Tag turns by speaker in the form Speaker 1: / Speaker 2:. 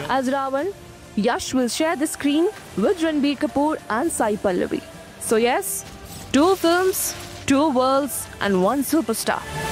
Speaker 1: As Ravan, Yash will share the screen with Ranbir Kapoor and Sai Pallavi. So yes, two films, two worlds and one superstar.